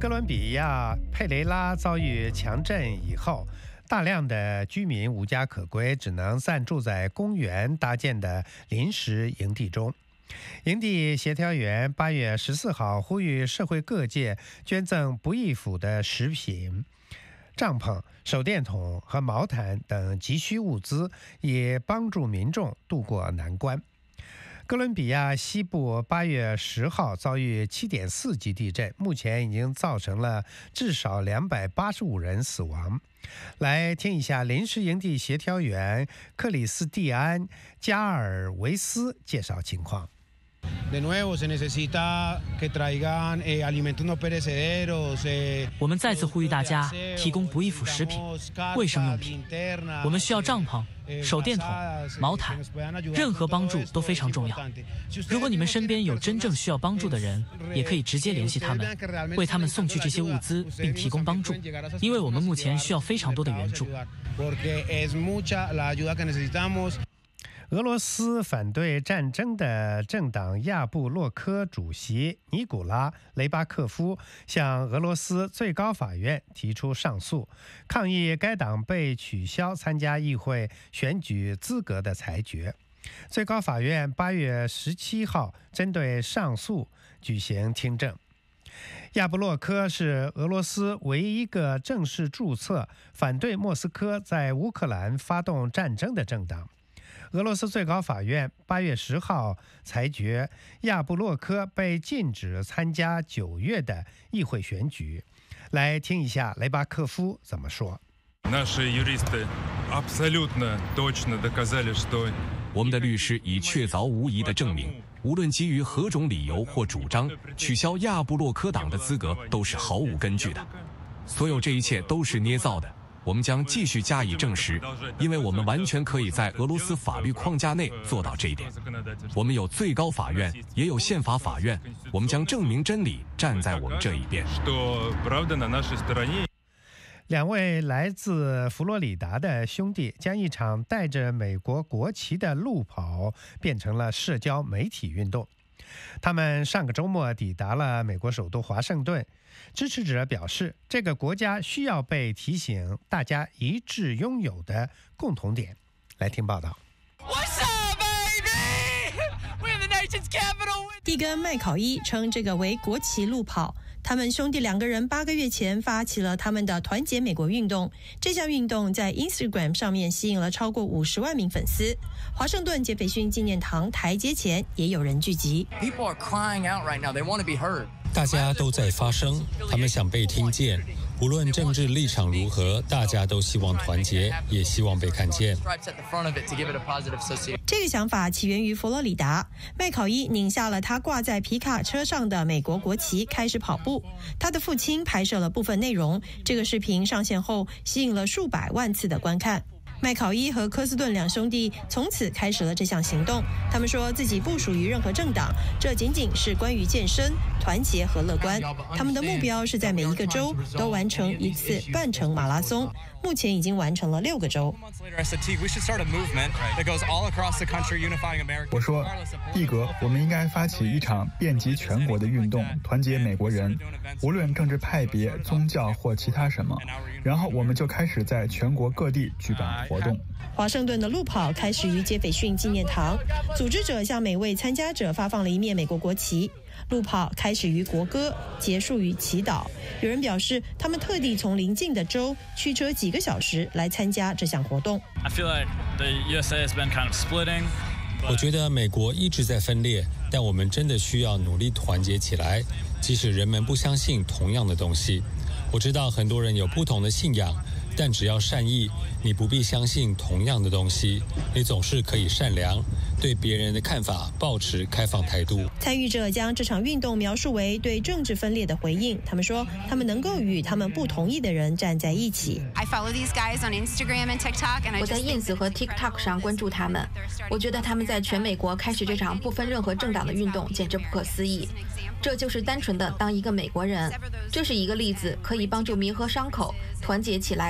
哥伦比亚佩雷拉遭遇强震以后，大量的居民无家可归，只能暂住在公园搭建的临时营地中。营地协调员8月14号呼吁社会各界捐赠不易腐的食品、帐篷、手电筒和毛毯等急需物资，以帮助民众渡过难关。哥伦比亚西部8月10号遭遇7.4级地震，目前已经造成了至少285人死亡。来听一下临时营地协调员克里斯蒂安·加尔维斯介绍情况。 我们再次呼吁大家提供不易腐食品、卫生用品。我们需要帐篷、手电筒、毛毯，任何帮助都非常重要。如果你们身边有真正需要帮助的人，也可以直接联系他们，为他们送去这些物资并提供帮助，因为我们目前需要非常多的援助。 俄罗斯反对战争的政党亚布洛科主席尼古拉·雷巴克夫向俄罗斯最高法院提出上诉，抗议该党被取消参加议会选举资格的裁决。最高法院8月17号针对上诉举行听证。亚布洛科是俄罗斯唯一一个正式注册反对莫斯科在乌克兰发动战争的政党。俄罗斯最高法院8月10号裁决，亚布洛科被禁止参加9月的议会选举。来听一下雷巴克夫怎么说。 我们的律师已确凿无疑地证明，无论基于何种理由或主张，取消亚布洛科党的资格都是毫无根据的。所有这一切都是捏造的。我们将继续加以证实，因为我们完全可以在俄罗斯法律框架内做到这一点。我们有最高法院，也有宪法法院，我们将证明真理站在我们这一边。 两位来自佛罗里达的兄弟将一场带着美国国旗的路跑变成了社交媒体运动。他们上个周末抵达了美国首都华盛顿。支持者表示，这个国家需要被提醒大家一致拥有的共同点。来听报道。 蒂根·麦考伊称这个为国旗路跑。他们兄弟2个人8个月前发起了他们的团结美国运动。这项运动在 Instagram 上面吸引了超过50万名粉丝。华盛顿杰斐逊纪念堂台阶前也有人聚集。 大家都在发声，他们想被听见。无论政治立场如何，大家都希望团结，也希望被看见。 这个想法起源于佛罗里达。麦考伊拧下了他挂在皮卡车上的美国国旗，开始跑步。他的父亲拍摄了部分内容，这个视频上线后吸引了数百万次的观看。麦考伊和科斯顿2兄弟从此开始了这项行动。他们说自己不属于任何政党，这仅仅是关于健身、团结和乐观。他们的目标是在每一个州都完成1次半程马拉松，目前已经完成了6个州。 我说，蒂格，我们应该发起一场遍及全国的运动，团结美国人，无论政治派别、宗教或其他什么。然后我们就开始在全国各地举办活动。 华盛顿的路跑开始于杰斐逊纪念堂，组织者向每位参加者发放了一面美国国旗。路跑开始于国歌，结束于祈祷。有人表示，他们特地从邻近的州驱车几个小时来参加这项活动。 我觉得美国一直在分裂，但我们真的需要努力团结起来，即使人们不相信同样的东西。我知道很多人有不同的信仰，但只要善意，你不必相信同样的东西，你总是可以善良，对别人的看法抱持开放态度。 参与者将这场运动描述为对政治分裂的回应。他们说，他们能够与他们不同意的人站在一起。 我在 Ins 和 TikTok 上关注他们，我觉得他们在全美国开始这场不分任何政党的运动简直不可思议。这就是单纯的当一个美国人，这是一个例子，可以帮助弥合伤口，团结起来。